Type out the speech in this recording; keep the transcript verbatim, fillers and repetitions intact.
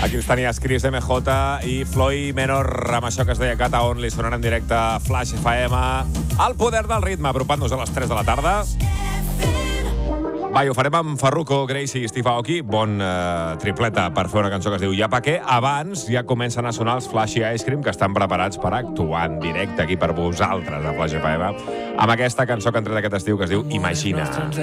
Aquí els tenies Chris M J i Floyd Menor amb això que es deia Cata Only, sonant en directe a Flash F M. El poder del ritme, apropant-nos a les tres de la tarda. Va, i ho farem amb Farruko, Gracie i Steve Aoki. Bon eh, tripleta per fer una cançó que es diu Ja pa què. Abans ja comencen a sonar els Flashy Ice Cream, que estan preparats per actuar en directe aquí per vosaltres a Flash F M amb aquesta cançó que han tret aquest estiu que es diu Imagina.